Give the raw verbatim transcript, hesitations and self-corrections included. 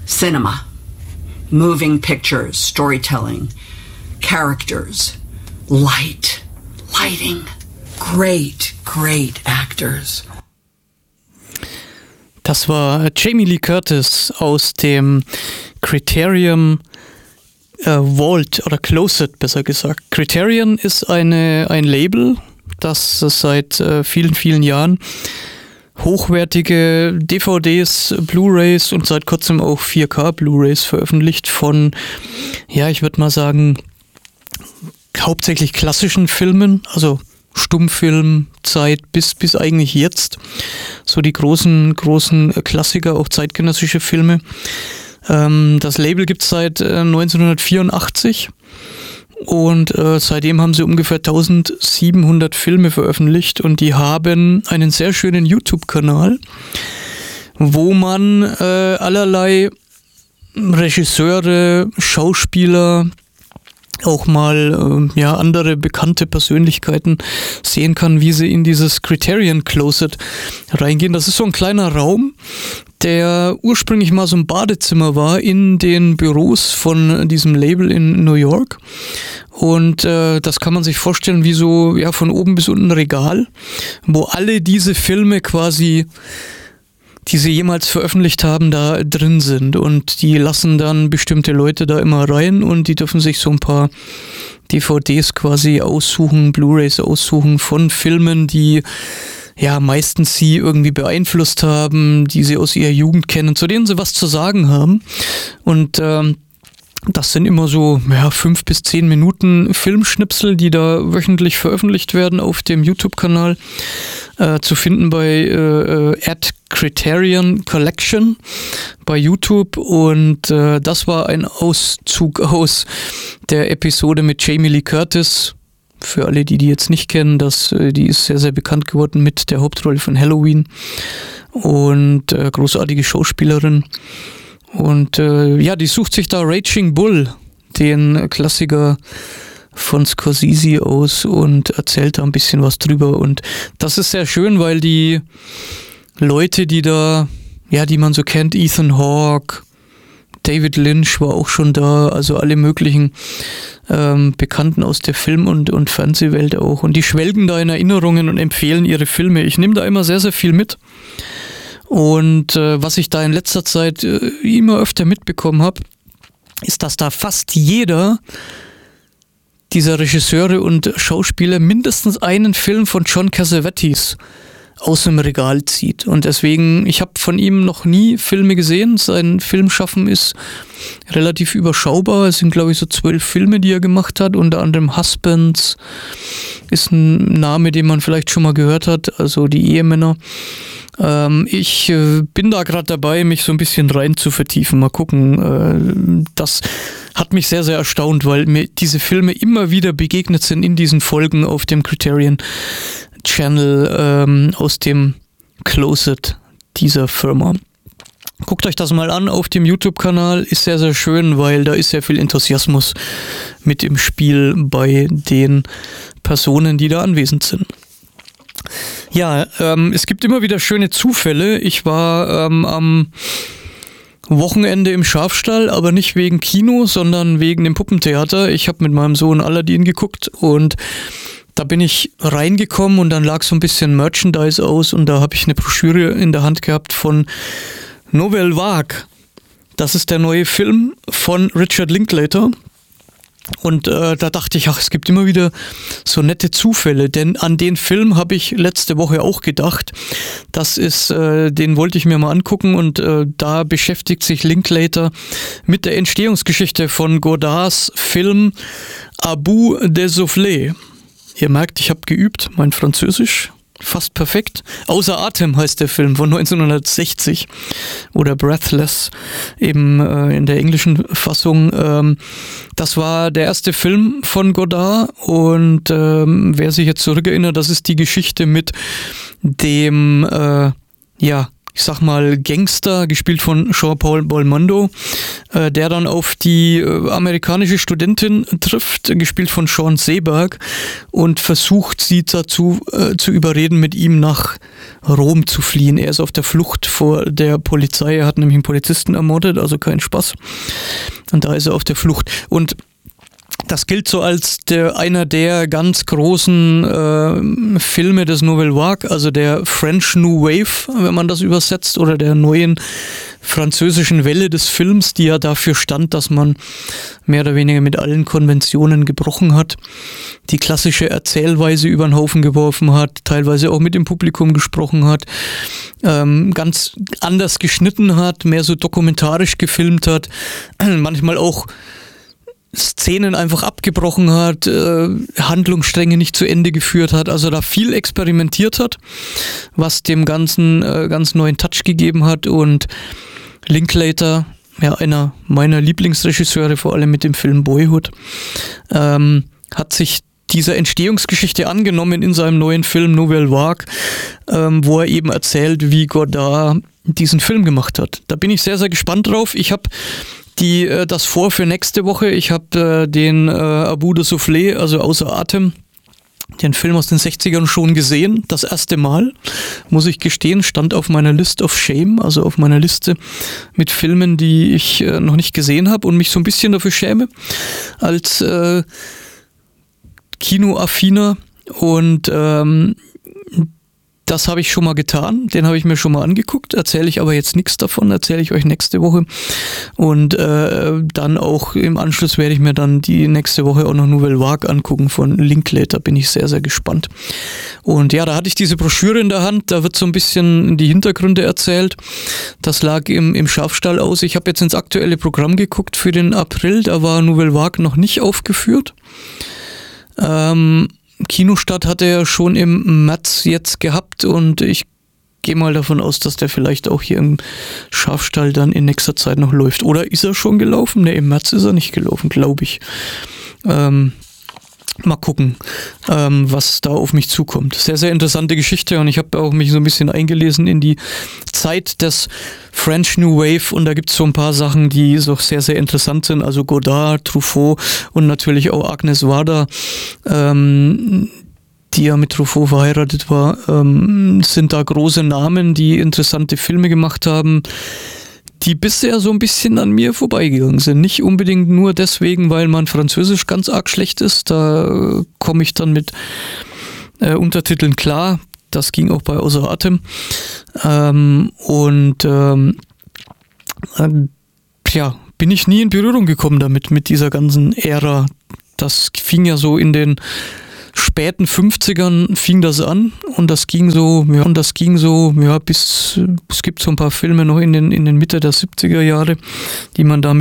cinema, moving pictures, storytelling, characters, light, lighting, great, great actors. Das war Jamie Lee Curtis aus dem Criterion äh, Vault oder Closet, besser gesagt. Criterion ist eine, ein Label, das seit äh, vielen, vielen Jahren hochwertige D V Ds, Blu-rays und seit kurzem auch vier K Blu-rays veröffentlicht von, ja, ich würde mal sagen, hauptsächlich klassischen Filmen, also Stummfilmzeit bis, bis eigentlich jetzt. So die großen, großen Klassiker, auch zeitgenössische Filme. Ähm, das Label gibt es seit äh, neunzehnhundertvierundachtzig und äh, seitdem haben sie ungefähr eintausendsiebenhundert Filme veröffentlicht und die haben einen sehr schönen YouTube-Kanal, wo man äh, allerlei Regisseure, Schauspieler, auch mal äh, ja, andere bekannte Persönlichkeiten sehen kann, wie sie in dieses Criterion Closet reingehen. Das ist so ein kleiner Raum, der ursprünglich mal so ein Badezimmer war in den Büros von diesem Label in New York. Und äh, das kann man sich vorstellen wie so ja von oben bis unten ein Regal, wo alle diese Filme quasi, die sie jemals veröffentlicht haben, da drin sind. Und die lassen dann bestimmte Leute da immer rein und die dürfen sich so ein paar D V Ds quasi aussuchen, Blu-rays aussuchen von Filmen, die ja meistens sie irgendwie beeinflusst haben, die sie aus ihrer Jugend kennen, zu denen sie was zu sagen haben. Und ähm, das sind immer so ja, fünf bis zehn Minuten Filmschnipsel, die da wöchentlich veröffentlicht werden auf dem YouTube-Kanal. Äh, zu finden bei äh, at Criterion Collection bei YouTube. Und äh, das war ein Auszug aus der Episode mit Jamie Lee Curtis. Für alle, die die jetzt nicht kennen, das, die ist sehr, sehr bekannt geworden mit der Hauptrolle von Halloween und äh, großartige Schauspielerin. Und äh, ja, die sucht sich da Raging Bull, den Klassiker von Scorsese, aus und erzählt da ein bisschen was drüber. Und das ist sehr schön, weil die Leute, die da, ja, die man so kennt, Ethan Hawke, David Lynch war auch schon da, also alle möglichen ähm, Bekannten aus der Film- und, und Fernsehwelt auch. Und die schwelgen da in Erinnerungen und empfehlen ihre Filme. Ich nehme da immer sehr, sehr viel mit. Und äh, was ich da in letzter Zeit äh, immer öfter mitbekommen habe, ist, dass da fast jeder dieser Regisseure und Schauspieler mindestens einen Film von John Cassavetes aus dem Regal zieht. Und deswegen, ich habe von ihm noch nie Filme gesehen. Sein Filmschaffen ist relativ überschaubar. Es sind, glaube ich, so zwölf Filme, die er gemacht hat. Unter anderem Husbands ist ein Name, den man vielleicht schon mal gehört hat. Also die Ehemänner. Ähm, ich äh, bin da gerade dabei, mich so ein bisschen rein zu vertiefen. Mal gucken. Äh, das hat mich sehr, sehr erstaunt, weil mir diese Filme immer wieder begegnet sind in diesen Folgen auf dem Criterion Channel ähm, aus dem Closet dieser Firma. Guckt euch das mal an auf dem YouTube-Kanal, ist sehr, sehr schön, weil da ist sehr viel Enthusiasmus mit im Spiel bei den Personen, die da anwesend sind. Ja, ähm, es gibt immer wieder schöne Zufälle. Ich war ähm, am Wochenende im Schafstall, aber nicht wegen Kino, sondern wegen dem Puppentheater. Ich habe mit meinem Sohn Aladdin geguckt und da bin ich reingekommen und dann lag so ein bisschen Merchandise aus und da habe ich eine Broschüre in der Hand gehabt von Nouvelle Vague. Das ist der neue Film von Richard Linklater. Und äh, da dachte ich, ach, es gibt immer wieder so nette Zufälle, denn an den Film habe ich letzte Woche auch gedacht. Das ist, äh, den wollte ich mir mal angucken und äh, da beschäftigt sich Linklater mit der Entstehungsgeschichte von Godards Film Abu des Soufflés. Ihr merkt, ich habe geübt, mein Französisch, fast perfekt. Außer Atem heißt der Film von neunzehnhundertsechzig oder Breathless eben äh, in der englischen Fassung. Ähm, das war der erste Film von Godard und ähm, wer sich jetzt zurückerinnert, das ist die Geschichte mit dem äh, ja, ich sag mal, Gangster, gespielt von Jean-Paul Belmondo, äh, der dann auf die äh, amerikanische Studentin trifft, gespielt von Sean Seberg, und versucht, sie dazu äh, zu überreden, mit ihm nach Rom zu fliehen. Er ist auf der Flucht vor der Polizei, er hat nämlich einen Polizisten ermordet, also kein Spaß. Und da ist er auf der Flucht. Und das gilt so als der, einer der ganz großen äh, Filme des Nouvelle Vague, also der French New Wave, wenn man das übersetzt, oder der neuen französischen Welle des Films, die ja dafür stand, dass man mehr oder weniger mit allen Konventionen gebrochen hat, die klassische Erzählweise über den Haufen geworfen hat, teilweise auch mit dem Publikum gesprochen hat, ähm, ganz anders geschnitten hat, mehr so dokumentarisch gefilmt hat, manchmal auch Szenen einfach abgebrochen hat, äh, Handlungsstränge nicht zu Ende geführt hat, also da viel experimentiert hat, was dem Ganzen äh, ganz neuen Touch gegeben hat. Und Linklater, ja, einer meiner Lieblingsregisseure, vor allem mit dem Film Boyhood, ähm, hat sich dieser Entstehungsgeschichte angenommen in seinem neuen Film Nouvelle Vague, ähm, wo er eben erzählt, wie Godard diesen Film gemacht hat. Da bin ich sehr, sehr gespannt drauf. Ich habe die äh, das vor für nächste Woche. Ich habe äh, den äh, Abu de Soufflé, also Außer Atem, den Film aus den sechzigern schon gesehen. Das erste Mal, muss ich gestehen, stand auf meiner List of Shame, also auf meiner Liste mit Filmen, die ich äh, noch nicht gesehen habe und mich so ein bisschen dafür schäme, als äh, Kinoaffiner. Und ähm, das habe ich schon mal getan, den habe ich mir schon mal angeguckt, erzähle ich aber jetzt nichts davon, erzähle ich euch nächste Woche. Und äh, dann auch im Anschluss werde ich mir dann die nächste Woche auch noch Nouvelle Vague angucken von Linklater, bin ich sehr, sehr gespannt. Und ja, da hatte ich diese Broschüre in der Hand, da wird so ein bisschen die Hintergründe erzählt. Das lag im, im Schafstall aus. Ich habe jetzt ins aktuelle Programm geguckt für den April, da war Nouvelle Vague noch nicht aufgeführt. Ähm... Kinostart hat er ja schon im März jetzt gehabt und ich gehe mal davon aus, dass der vielleicht auch hier im Schafstall dann in nächster Zeit noch läuft. Oder ist er schon gelaufen? Ne, im März ist er nicht gelaufen, glaube ich. Ähm, mal gucken, ähm, was da auf mich zukommt. Sehr, sehr interessante Geschichte und ich habe auch mich so ein bisschen eingelesen in die Zeit des French New Wave und da gibt es so ein paar Sachen, die so sehr, sehr interessant sind. Also Godard, Truffaut und natürlich auch Agnes Varda, ähm, die ja mit Truffaut verheiratet war, ähm, sind da große Namen, die interessante Filme gemacht haben, die bisher so ein bisschen an mir vorbeigegangen sind. Nicht unbedingt nur deswegen, weil mein Französisch ganz arg schlecht ist. Da komme ich dann mit äh, Untertiteln klar. Das ging auch bei Außer Atem. Ähm, und ähm, äh, ja, bin ich nie in Berührung gekommen damit, mit dieser ganzen Ära. Das fing ja so in den späten fünfzigern fing das an und das ging so, ja, und das ging so, ja, bis, es gibt so ein paar Filme noch in den, in den Mitte der siebziger Jahre, die man damit